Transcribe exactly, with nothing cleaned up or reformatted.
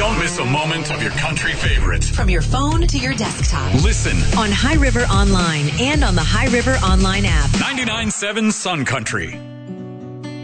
Don't miss a moment of your country favorites. From your phone to your desktop. Listen on High River Online and on the High River Online app. ninety-nine point seven Sun Country.